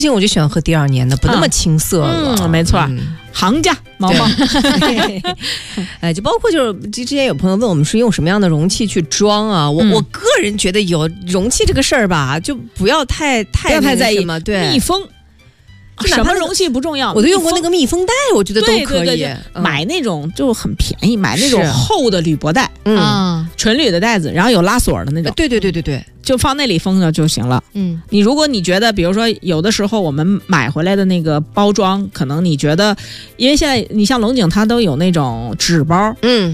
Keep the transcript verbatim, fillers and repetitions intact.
我就喜欢喝第二年的，不那么青涩了。 嗯，没错。嗯，行家毛毛， 哎，就包括就是之前有朋友问我们说用什么样的容器去装啊？我、嗯、我个人觉得有容器这个事儿吧，就不要太太不要太在意嘛。对， 密封。什么容器不重要， 我都用过那个密封袋，我觉得都可以。 对对对嗯、买那种就很便宜，买那种厚的铝箔袋， 嗯， 纯铝的袋子，然后有拉锁的那种。 对对对对对， 就放那里封着就行了。嗯，你如果你觉得，比如说有的时候我们买回来的那个包装，可能你觉得，因为现在你像龙井它都有那种纸包， 嗯。